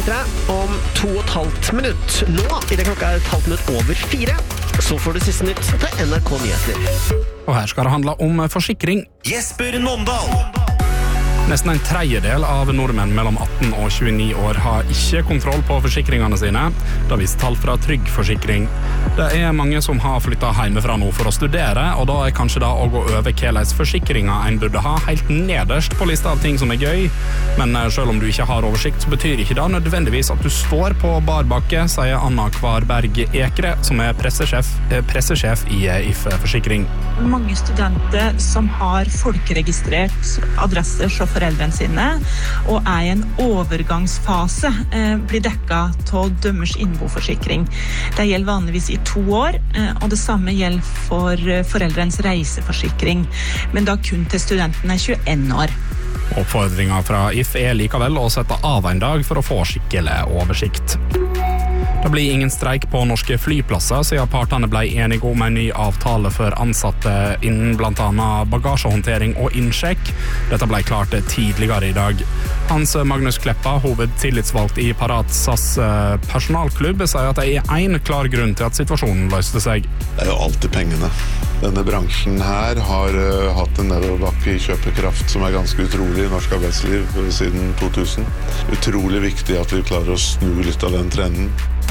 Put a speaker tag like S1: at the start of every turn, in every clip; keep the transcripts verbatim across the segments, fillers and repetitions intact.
S1: P tre om to og et halvt minutt. Nå, i det klokka er et halvt minutt over fire, så får du siste nytt til N R K Nyheter.
S2: Og her skal det handle om forsikring.
S3: Jesper Nåndal!
S2: Nesten en tredjedel av nordmenn mellom atten og tjueni år har ikke kontroll på forsikringene sine. Det viser tall fra Trygg Forsikring. Det er mange som har flyttet hjemmefra nå for å studere, og da er kanskje det å gå over hvilke forsikringer en burde ha helt nederst på lista av ting som er gøy. Men selv om du ikke har oversikt, så betyr ikke det nødvendigvis at du står på bar bakke, sier Anna Kvarberg Ekre, som er pressesjef, pressesjef i If Forsikring.
S4: Mange studenter som har folkeregistrert adresser så foreldrene sine, og er i en overgangsfase, eh, blir dekket av dømmers innboforsikring. Det gjelder vanligvis i to år, eh, og det samme gjelder for foreldrens reiseforsikring, men da kun til studenten er tjueen år.
S2: Oppfordringen fra If er likevel å sette av en dag for å få skikkelig oversikt. Det blir ingen streik på norske flyplasser, siden partene ble enige om en ny avtale for ansatte innen blant annet bagasjehåndtering og innsjekk. Dette ble klart tidligere i dag. Hans Magnus Kleppa, hovedtillitsvalgt i Parat S A S personalklubb, sier at det er en klar grunn til at situasjonen løste seg.
S5: Det er jo alltid pengene. Denne bransjen her har uh, hatt en nedoverbakke i kjøpekraft som er ganske utrolig i norsk arbeidsliv siden to tusen. Utrolig viktig at vi klarer å snu litt av den trenden.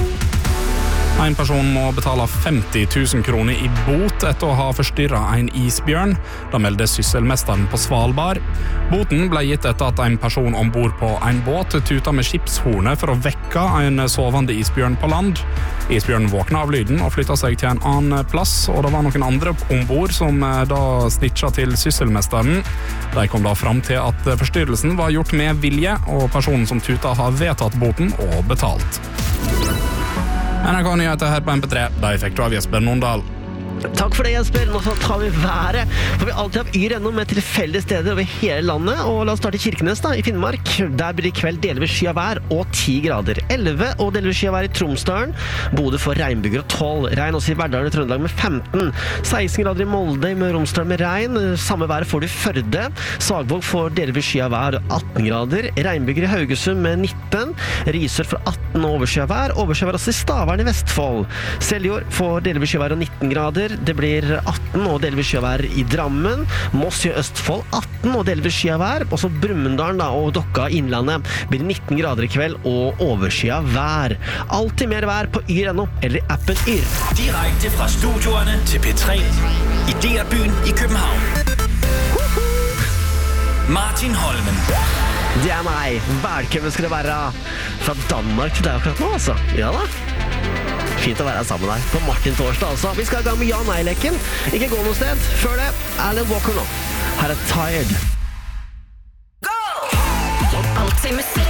S2: En person må betale femti tusen kroner i bot etter å ha forstyrret en isbjørn. Da melder sysselmesteren på Svalbard. Boten ble gitt etter at en person ombord på en båt tuta med skipshornet for å vekke en sovende isbjørn på land. Isbjørnen våkna av lyden og flyttet seg til en annen plass, og det var noen andre ombord som da snitcha til sysselmesteren. De kom da fram til at forstyrrelsen var gjort med vilje, og personen som tuta har vedtatt boten og betalt. N R K Nyheter her på M P tre, de fikk du av Jesper Nåndal.
S1: Takk for det, Jesper. Nå tar vi været. For vi alltid har yr ennå med tilfeldige steder over hele landet. Og la oss starte i Kirkenes da, i Finnmark. Der blir det i kveld delvis sky av vær og ti grader. elleve og delvis sky av vær i Tromsdalen. Bodø for regnbyger og tolv. Regn også i Verdalen i Trøndelag med femten. seksten grader i Molde i Møre og Romsdal med regn. Samme været får du i Førde. Sagvåg får delvis sky av vær atten grader. Regnbyger i Haugesund med nitten. Risør for atten og oversky av vær. Oversky av vær også i Stavern i Vestfold. Seljord får delvis sky av vær og nitten grader. Det blir atten og delvis sky av vær i Drammen. Moss i Østfold atten og delvis sky av vær. Også Brumunddal og Dokka i Innlandet blir nitten grader i kveld og oversky av vær. Alltid mer vær på yr punktum no eller i appen Yr.
S3: Direkte fra studioerne til P tre i D R-byen i København. Martin Holmen.
S1: Det er meg. Velkommen skal det være fra Danmark til deg akkurat nå, altså. Ja da. Fint å være sammen der på Martin Torsdag altså. Vi skal i gang med ja nei-leken. Ikke gå noe sted. Før det, Alan Walker nå. Her er Tired.
S6: Go! Alltid musikk.